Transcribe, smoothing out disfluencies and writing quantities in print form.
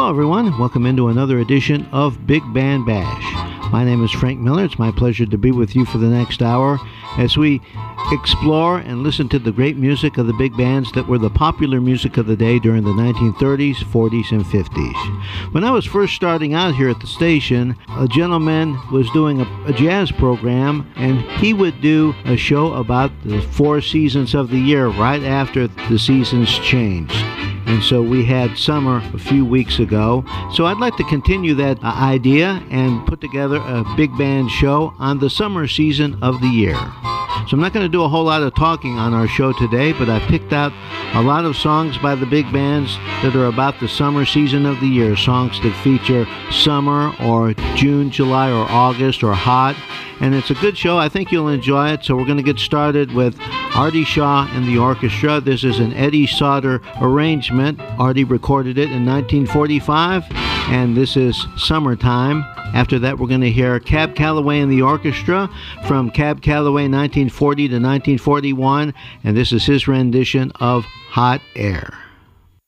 Hello, everyone. Welcome into another edition of Big Band Bash. My name is Frank Miller. It's my pleasure to be with you for the next hour as we explore and listen to the great music of the big bands that were the popular music of the day during the 1930s, 40s, and 50s. When I was first starting out here at the station, a gentleman was doing a jazz program, and he would do a show about the 4 seasons of the year right after the seasons changed. And so we had summer a few weeks ago. So I'd like to continue that idea and put together a big band show on the summer season of the year. So I'm not going to do a whole lot of talking on our show today, but I picked out a lot of songs by the big bands that are about the summer season of the year, songs that feature summer or June, July, or August, or hot. And it's a good show. I think you'll enjoy it. So we're going to get started with Artie Shaw and the orchestra. This is an Eddie Sauter arrangement. Artie recorded it in 1945, and this is Summertime. After that, we're going to hear Cab Calloway and the orchestra from Cab Calloway 1940 to 1941, and this is his rendition of Hot Air.